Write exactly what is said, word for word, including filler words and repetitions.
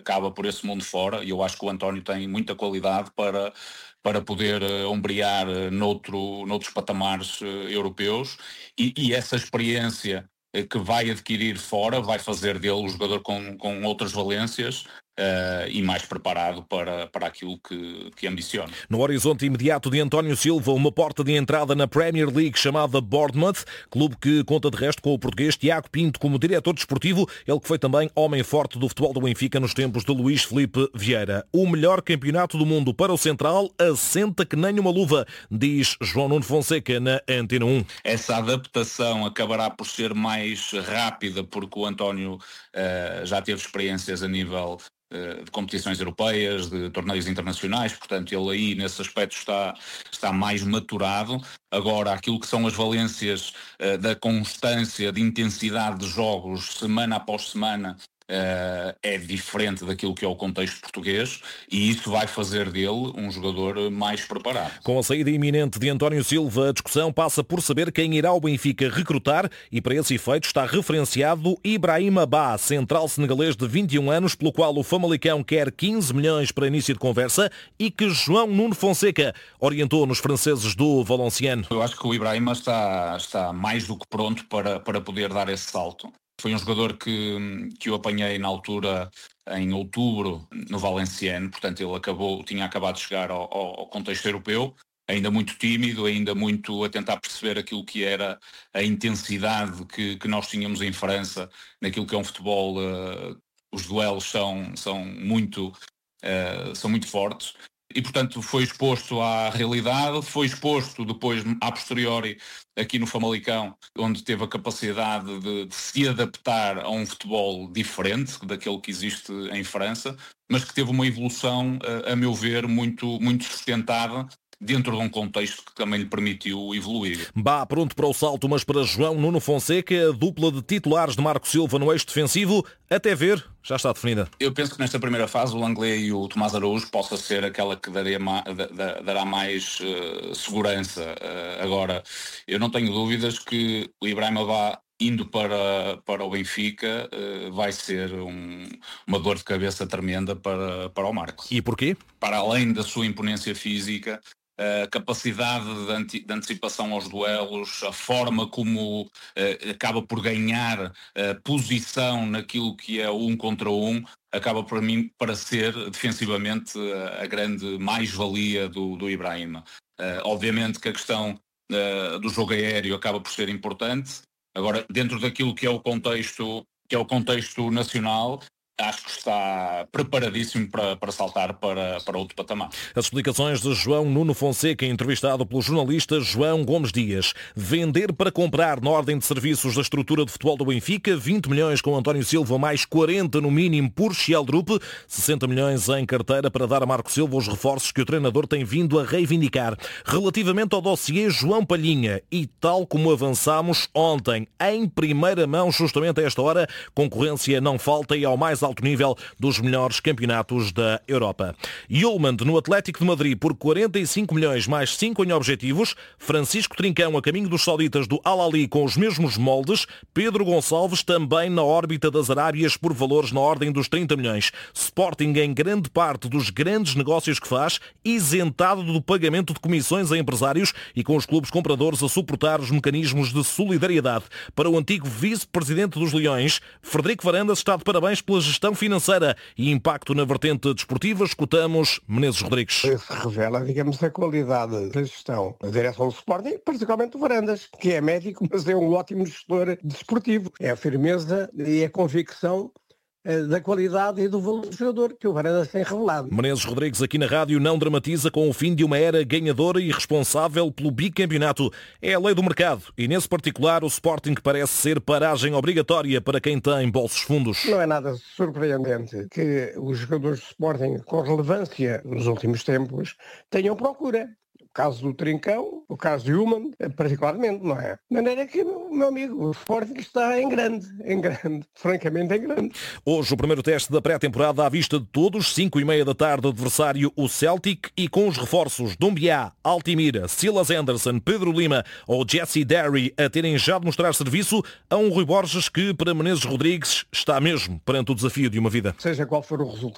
acaba por esse mundo fora, e eu acho que o António tem muita qualidade para, para poder uh, ombrear uh, noutro, noutros patamares uh, europeus, e, e essa experiência uh, que vai adquirir fora vai fazer dele um jogador com, com outras valências, Uh, e mais preparado para, para aquilo que, que ambiciona. No horizonte imediato de António Silva, uma porta de entrada na Premier League chamada Bournemouth, clube que conta de resto com o português Tiago Pinto como diretor desportivo, ele que foi também homem forte do futebol do Benfica nos tempos de Luís Filipe Vieira. O melhor campeonato do mundo para o Central assenta que nem uma luva, diz João Nuno Fonseca na Antena um. Essa adaptação acabará por ser mais rápida porque o António uh, já teve experiências a nível de competições europeias, de torneios internacionais, portanto ele aí nesse aspecto está, está mais maturado. Agora, aquilo que são as valências uh, da constância, de intensidade de jogos, semana após semana, Uh, é diferente daquilo que é o contexto português, e isso vai fazer dele um jogador mais preparado. Com a saída iminente de António Silva, a discussão passa por saber quem irá ao Benfica recrutar, e para esse efeito está referenciado Ibrahima Ba, central senegalês de vinte e um anos, pelo qual o Famalicão quer quinze milhões para início de conversa, e que João Nuno Fonseca orientou nos franceses do Valenciennes. Eu acho que o Ibrahima está, está mais do que pronto para, para poder dar esse salto. Foi um jogador que, que eu apanhei na altura, em outubro, no Valenciennes, portanto ele acabou, tinha acabado de chegar ao, ao contexto europeu, ainda muito tímido, ainda muito a tentar perceber aquilo que era a intensidade que, que nós tínhamos em França, naquilo que é um futebol, uh, os duelos são, são, muito, uh, são muito fortes. E, portanto, foi exposto à realidade, foi exposto depois, a posteriori, aqui no Famalicão, onde teve a capacidade de, de se adaptar a um futebol diferente daquele que existe em França, mas que teve uma evolução, a, a meu ver, muito, muito sustentada, dentro de um contexto que também lhe permitiu evoluir. Bah, pronto para o salto, mas para João Nuno Fonseca, a dupla de titulares de Marco Silva no eixo defensivo, até ver, já está definida. Eu penso que nesta primeira fase o Langley e o Tomás Araújo possa ser aquela que daria ma- dará mais uh, segurança. Uh, agora, eu não tenho dúvidas que o Ibrahima Ba, indo para, para o Benfica, uh, vai ser um, uma dor de cabeça tremenda para, para o Marco. E porquê? Para além da sua imponência física, a capacidade de, ante- de antecipação aos duelos, a forma como uh, acaba por ganhar uh, posição naquilo que é o um contra um, acaba para mim para ser defensivamente uh, a grande mais-valia do, do Ibrahima. Uh, obviamente que a questão uh, do jogo aéreo acaba por ser importante. Agora, dentro daquilo que é o contexto, que é o contexto nacional, acho que está preparadíssimo para, para saltar para, para outro patamar. As explicações de João Nuno Fonseca, entrevistado pelo jornalista João Gomes Dias. Vender para comprar na ordem de serviços da estrutura de futebol do Benfica, vinte milhões com António Silva, mais quarenta no mínimo por Sheldrup, sessenta milhões em carteira para dar a Marco Silva os reforços que o treinador tem vindo a reivindicar. Relativamente ao dossiê João Palhinha, e tal como avançámos ontem, em primeira mão, justamente a esta hora, concorrência não falta e ao mais alto alto nível dos melhores campeonatos da Europa. Yulman no Atlético de Madrid por quarenta e cinco milhões mais cinco em objetivos. Francisco Trincão a caminho dos sauditas do Al-Ahly com os mesmos moldes. Pedro Gonçalves também na órbita das Arábias por valores na ordem dos trinta milhões. Sporting em grande parte dos grandes negócios que faz, isentado do pagamento de comissões a empresários e com os clubes compradores a suportar os mecanismos de solidariedade. Para o antigo vice-presidente dos Leões, Frederico Varandas está de parabéns pela gestão financeira e impacto na vertente desportiva. Escutamos Menezes Rodrigues. Isso revela, digamos, a qualidade da gestão da direção do Sporting, particularmente o Varandas, que é médico, mas é um ótimo gestor desportivo. É a firmeza e a convicção da qualidade e do valor do jogador que o Varandas tem revelado. Menezes Rodrigues aqui na rádio não dramatiza com o fim de uma era ganhadora e responsável pelo bicampeonato. É a lei do mercado e nesse particular o Sporting parece ser paragem obrigatória para quem tem bolsos fundos. Não é nada surpreendente que os jogadores do Sporting com relevância nos últimos tempos tenham procura. O caso do Trincão, o caso de Yulman, particularmente, não é? De maneira que, meu amigo, o Sporting está em grande, em grande, francamente em grande. Hoje o primeiro teste da pré-temporada à vista de todos, cinco e meia da tarde, adversário o Celtic e com os reforços Dumbiá, Altimira, Silas Anderson, Pedro Lima ou Jesse Derry a terem já de mostrar serviço a um Rui Borges que, para Menezes Rodrigues, está mesmo perante o desafio de uma vida. Seja qual for o resultado